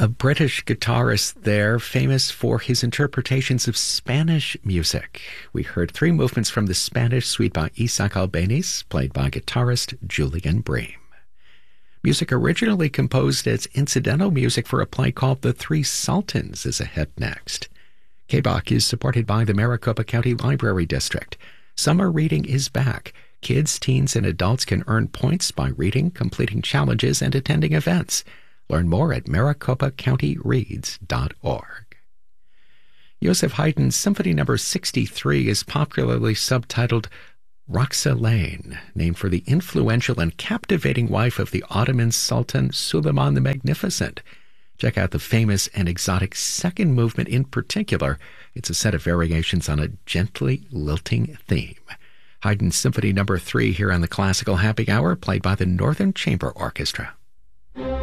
A British guitarist there, famous for his interpretations of Spanish music. We heard three movements from the Spanish suite by Isaac Albeniz, played by guitarist Julian Bream. Music originally composed as incidental music for a play called The Three Sultans is ahead next. KBOC is supported by the Maricopa County Library District. Summer reading is back. Kids, teens, and adults can earn points by reading, completing challenges, and attending events. Learn more at maricopacountyreads.org. Joseph Haydn's Symphony No. 63 is popularly subtitled Roxelane, named for the influential and captivating wife of the Ottoman Sultan Suleiman the Magnificent. Check out the famous and exotic second movement in particular. It's a set of variations on a gently lilting theme. Haydn's Symphony No. 3 here on the Classical Happy Hour, played by the Northern Chamber Orchestra.